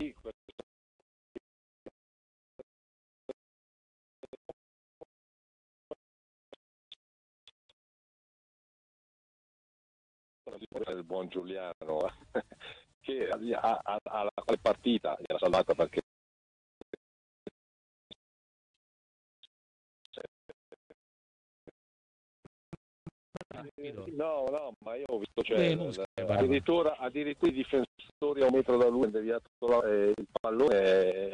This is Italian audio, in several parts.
il buon Giuliano che alla quale partita era salvata perché no, ma io ho visto addirittura i difensori a un metro da lui hanno deviato il pallone è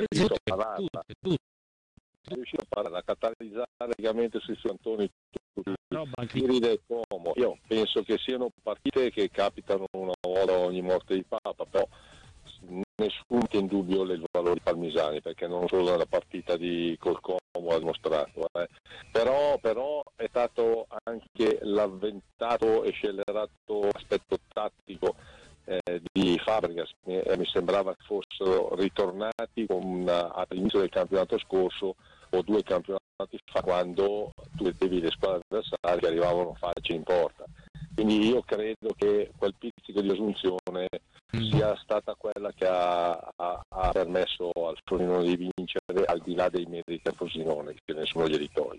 riuscito a parare, a catalizzare praticamente sui suoi Antoni tutti i tiri del Como. Io penso che siano partite che capitano una volta ogni morte di Papa, però nessuno mette in dubbio il valore di Palmisani, perché non solo nella partita col Como ha dimostrato, però è stato anche l'avventato e scellerato aspetto tattico di Fabregas. Mi sembrava che fossero ritornati all'inizio del campionato scorso o 2 campionati fa, quando tu vedevi le squadre avversarie che arrivavano facili in porta. Quindi io credo che quel pizzico di assunzione sia stata quella che ha permesso al Frosinone di vincere, al di là dei meriti del Frosinone, che nessuno glieli toglie.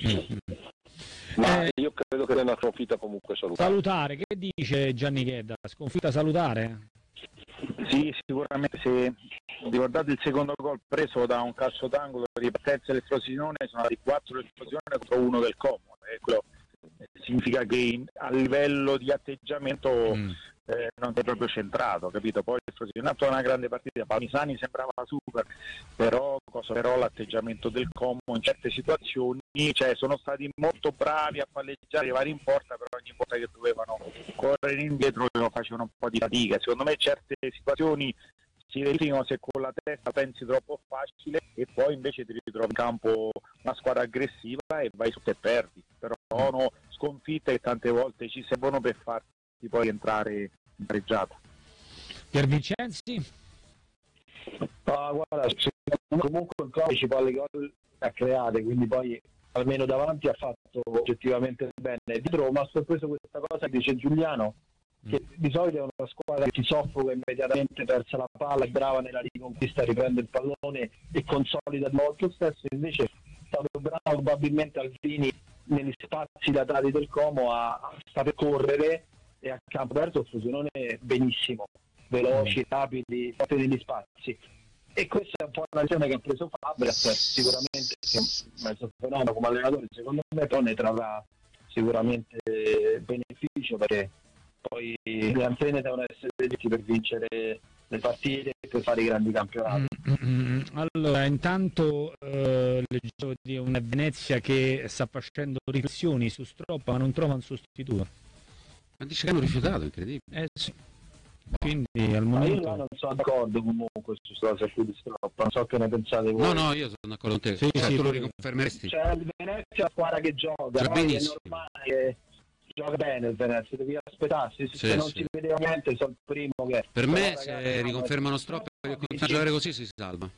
Ma io credo che sia una sconfitta comunque salutare. Che dice Gianni Chedda? Sconfitta salutare? Sì, sicuramente. Se ricordate il secondo gol preso da un calcio d'angolo di partenza del Frosinone, sono stati 4 del Frosinone contro 1 del Como, e quello significa che a livello di atteggiamento non è proprio centrato, capito? Poi il Frosinone ha fatto una grande partita, Palmisani sembrava super, però l'atteggiamento del Como in certe situazioni, sono stati molto bravi a palleggiare, arrivare in porta, però ogni volta che dovevano correre indietro facevano un po' di fatica. Secondo me certe situazioni si verificano se con la testa pensi troppo facile e poi invece ti ritrovi in campo una squadra aggressiva e vai su e perdi. Però sono sconfitte che tante volte ci servono per farti poi entrare in pareggiata. Pier Vincenzi? Guarda, comunque il Como ci palle gol ha create, quindi poi almeno davanti ha fatto oggettivamente bene. Dietro mi ha sorpreso questa cosa che dice Giuliano, che di solito è una squadra che ti soffoca immediatamente, persa la palla, è brava nella riconquista, riprende il pallone e consolida molto stesso. Invece è stato bravo probabilmente Alvini negli spazi datati del Como a saper correre, e a campo aperto il Frosinone benissimo, veloci, rapidi, forti negli spazi. E questa è un po' una lezione che ha preso Fabregas, sicuramente che è mezzo fenomeno come allenatore, secondo me poi ne trarrà sicuramente beneficio, perché poi le antenne devono essere dritti per vincere le partite e per fare i grandi campionati. Allora, intanto leggevo di una Venezia che sta facendo riflessioni su Stroppa, ma non trova un sostituto. Ma dice che hanno rifiutato, incredibile. Sì. Quindi al momento... Ma io non sono d'accordo comunque su questa cosa qui di Stroppa, non so che ne pensate voi. No, io sono d'accordo con te. Sì, tu lo riconfermeresti? Il Venezia è una squadra che gioca, è normale che gioca bene il Venezia, devi aspettarsi, se non si vedeva niente sono il primo che... Per me se riconfermano Stroppa e continua a giocare così si salva.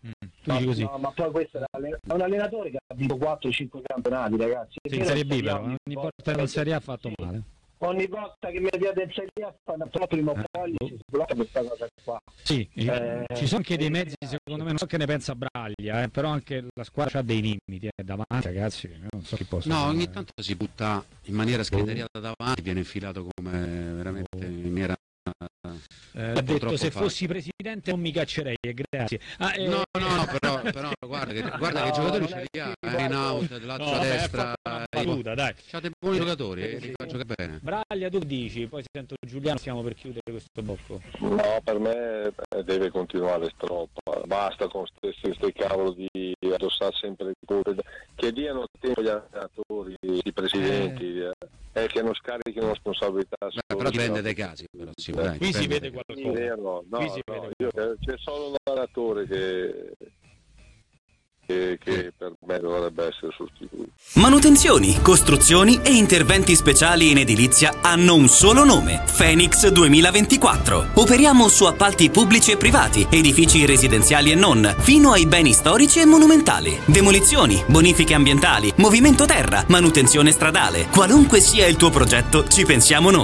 No, ma poi questo è un allenatore che ha vinto 4-5 campionati, ragazzi. Sì, in Serie B però, ogni volta in Serie A ha fatto male. Ogni volta che mi avviate in Serie A fanno prima o poi si sblocca questa cosa qua. Sì, ci sono anche dei mezzi, secondo me, non so che ne pensa Braglia, però anche la squadra ha dei limiti davanti, ragazzi, non so chi possa. No, ogni tanto si butta in maniera scriteriata davanti, viene infilato come veramente in maniera... ha detto se fossi presidente non mi caccerei, grazie. No, però guarda che i giocatori ce li ha, Rinaut, dell'altra destra, c'ha dei buoni giocatori, li fa giocare bene. Braglia, tu dici, poi sento Giuliano, stiamo per chiudere questo blocco. No, per me deve continuare Stroppa, basta con queste cavolo di addossare sempre le colpe, che diano tempo agli allenatori, i presidenti, che non scarichino responsabilità. Però dipende dai casi, però qui si vede qualcosa. C'è solo un allenatore che per me dovrebbe essere sostituito. Manutenzioni, costruzioni e interventi speciali in edilizia hanno un solo nome: Phoenix 2024. Operiamo su appalti pubblici e privati, edifici residenziali e non, fino ai beni storici e monumentali. Demolizioni, bonifiche ambientali, movimento terra, manutenzione stradale. Qualunque sia il tuo progetto, ci pensiamo noi.